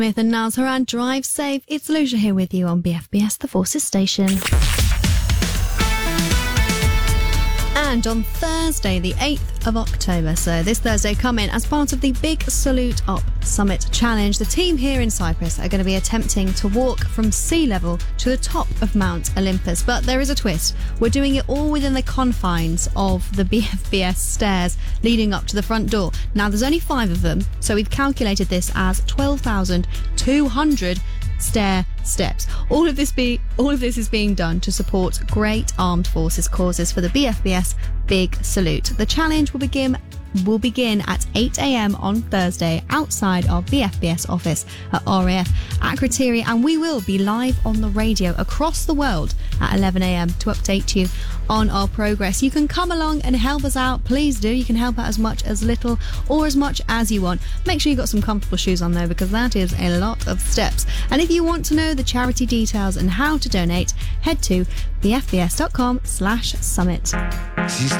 Smith and Naz Horan, drive safe. It's Lucia here with you on BFBS, the Forces Station. And on Thursday, the 8th of October, so this Thursday, coming as part of the Big Salute Up Summit Challenge, the team here in Cyprus are going to be attempting to walk from sea level to the top of Mount Olympus. But there is a twist. We're doing it all within the confines of the BFBS stairs leading up to the front door. Now, there's only 5 of them, so we've calculated this as 12,200 stair steps. All of this is being done to support great armed forces causes for the BFBS Big Salute. The challenge will begin at 8 a.m. on Thursday outside our BFBS office at RAF Akrotiri, and we will be live on the radio across the world at 11 a.m. to update you on our progress. You can come along and help us out. Please do. You can help out as much, as little, or as much as you want. Make sure you've got some comfortable shoes on though, because that is a lot of steps. And if you want to know the charity details and how to donate, head to bfbs.com/summit.